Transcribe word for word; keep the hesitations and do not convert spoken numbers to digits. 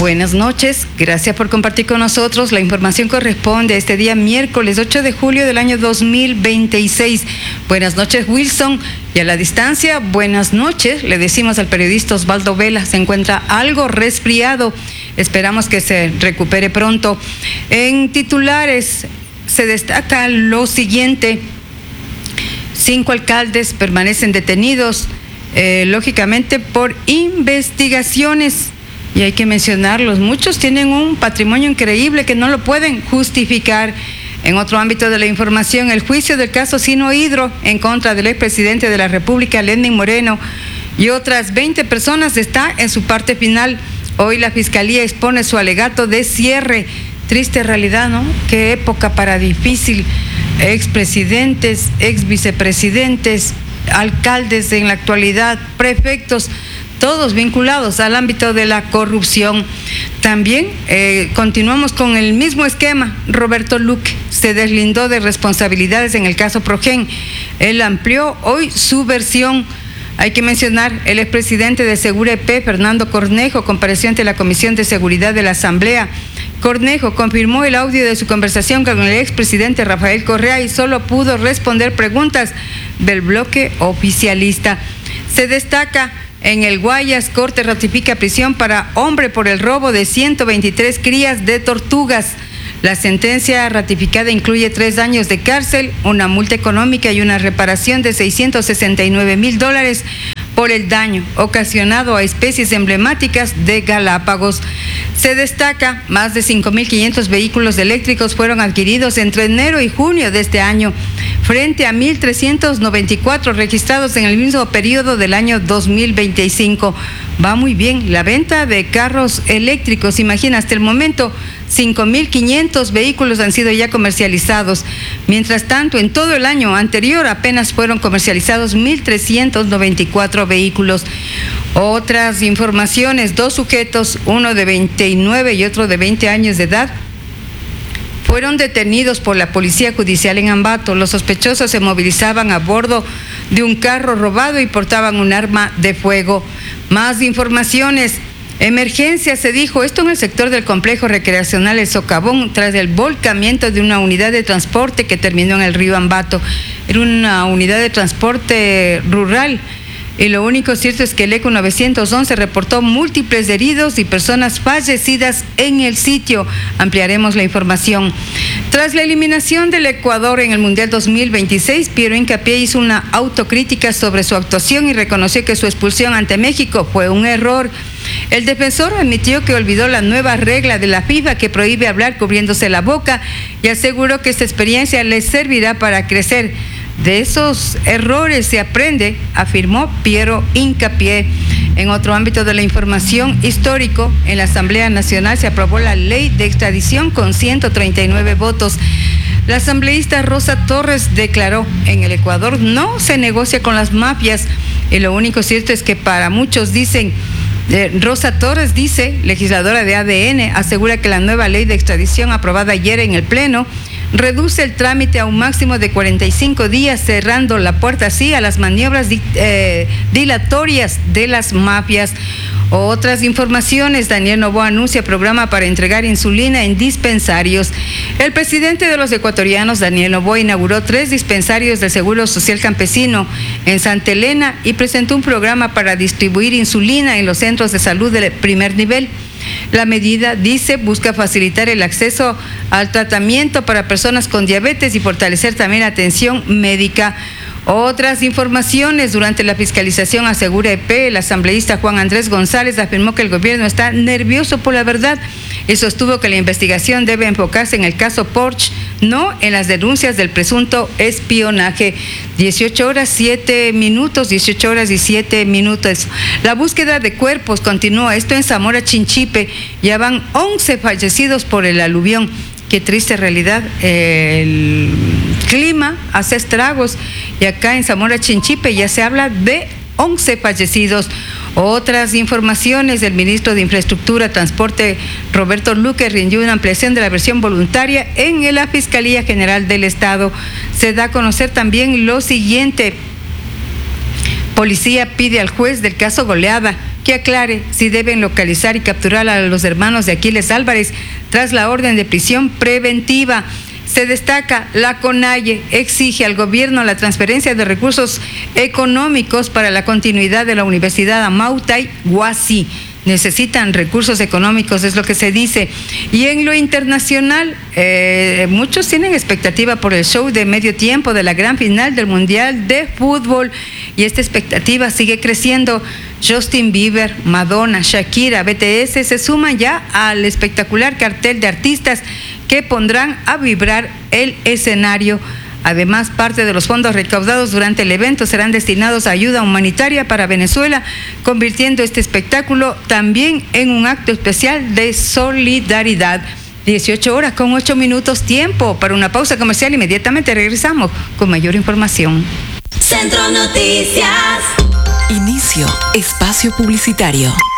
Buenas noches, gracias por compartir con nosotros. La información corresponde a este día miércoles ocho de julio del año dos mil veintiséis. Buenas noches, Wilson. Y a la distancia, buenas noches, le decimos al periodista Osvaldo Vela, se encuentra algo resfriado. Esperamos que se recupere pronto. En titulares se destaca lo siguiente: cinco alcaldes permanecen detenidos, eh, lógicamente por investigaciones. Y hay que mencionarlos, muchos tienen un patrimonio increíble que no lo pueden justificar. En otro ámbito de la información, el juicio del caso Sinohydro en contra del expresidente de la República, Lenín Moreno, y otras veinte personas está en su parte final. Hoy la Fiscalía expone su alegato de cierre. Triste realidad, ¿no? Qué época para difícil. Expresidentes, ex vicepresidentes, alcaldes en la actualidad, prefectos, todos vinculados al ámbito de la corrupción. También eh, continuamos con el mismo esquema. Roberto Luque se deslindó de responsabilidades en el caso Progen. Él amplió hoy su versión. Hay que mencionar, el expresidente de Segurep, Fernando Cornejo, compareció ante la Comisión de Seguridad de la Asamblea. Cornejo confirmó el audio de su conversación con el expresidente Rafael Correa y solo pudo responder preguntas del bloque oficialista. Se destaca: en el Guayas, Corte ratifica prisión para hombre por el robo de ciento veintitrés crías de tortugas. La sentencia ratificada incluye tres años de cárcel, una multa económica y una reparación de seiscientos sesenta y nueve mil dólares por el daño ocasionado a especies emblemáticas de Galápagos. Se destaca, más de cinco mil quinientos vehículos eléctricos fueron adquiridos entre enero y junio de este año, frente a mil trescientos noventa y cuatro registrados en el mismo periodo del año dos mil veinticinco. Va muy bien la venta de carros eléctricos. Imagina, hasta el momento cinco mil quinientos vehículos han sido ya comercializados. Mientras tanto, en todo el año anterior apenas fueron comercializados mil trescientos noventa y cuatro vehículos. Otras informaciones: dos sujetos, uno de veintinueve y otro de veinte años de edad, fueron detenidos por la Policía Judicial en Ambato. Los sospechosos se movilizaban a bordo de un carro robado y portaban un arma de fuego. Más informaciones: emergencia, se dijo esto en el sector del complejo recreacional El Socavón, tras el volcamiento de una unidad de transporte que terminó en el río Ambato. Era una unidad de transporte rural. Y lo único cierto es que el ECO novecientos once reportó múltiples heridos y personas fallecidas en el sitio. Ampliaremos la información. Tras la eliminación del Ecuador en el Mundial dos mil veintiséis, Piero Hincapié hizo una autocrítica sobre su actuación y reconoció que su expulsión ante México fue un error. El defensor admitió que olvidó la nueva regla de la FIFA que prohíbe hablar cubriéndose la boca y aseguró que esta experiencia le servirá para crecer. De esos errores se aprende, afirmó Piero Hincapié. En otro ámbito de la información histórico, en la Asamblea Nacional se aprobó la ley de extradición con ciento treinta y nueve votos. La asambleísta Rosa Torres declaró: en el Ecuador no se negocia con las mafias. Y lo único cierto es que para muchos dicen, eh, Rosa Torres dice, legisladora de A D N, asegura que la nueva ley de extradición aprobada ayer en el Pleno reduce el trámite a un máximo de cuarenta y cinco días, cerrando la puerta así a las maniobras eh, dilatorias de las mafias. Otras informaciones: Daniel Noboa anuncia programa para entregar insulina en dispensarios. El presidente de los ecuatorianos, Daniel Noboa, inauguró tres dispensarios del Seguro Social Campesino en Santa Elena y presentó un programa para distribuir insulina en los centros de salud del primer nivel. La medida, dice, busca facilitar el acceso al tratamiento para personas con diabetes y fortalecer también la atención médica. Otras informaciones: durante la fiscalización a Segurep, el asambleísta Juan Andrés González afirmó que el gobierno está nervioso por la verdad y sostuvo que la investigación debe enfocarse en el caso Porsche, no en las denuncias del presunto espionaje. dieciocho horas siete minutos, dieciocho horas y siete minutos. La búsqueda de cuerpos continúa, esto en Zamora Chinchipe. Ya van once fallecidos por el aluvión. Qué triste realidad. El clima hace estragos y acá en Zamora Chinchipe ya se habla de once fallecidos. Otras informaciones: el ministro de Infraestructura, Transporte, Roberto Luque, rindió una ampliación de la versión voluntaria en la Fiscalía General del Estado. Se da a conocer también lo siguiente: policía pide al juez del caso Goleada que aclare si deben localizar y capturar a los hermanos de Aquiles Álvarez tras la orden de prisión preventiva. Se destaca, la CONAIE exige al gobierno la transferencia de recursos económicos para la continuidad de la Universidad Amautay Huasi. Necesitan recursos económicos, es lo que se dice. Y en lo internacional, eh, muchos tienen expectativa por el show de medio tiempo de la gran final del Mundial de Fútbol. Y esta expectativa sigue creciendo. Justin Bieber, Madonna, Shakira, B T S se suman ya al espectacular cartel de artistas que pondrán a vibrar el escenario. Además, parte de los fondos recaudados durante el evento serán destinados a ayuda humanitaria para Venezuela, convirtiendo este espectáculo también en un acto especial de solidaridad. dieciocho horas con ocho minutos, tiempo para una pausa comercial. Inmediatamente regresamos con mayor información. Centro Noticias. Inicio espacio publicitario.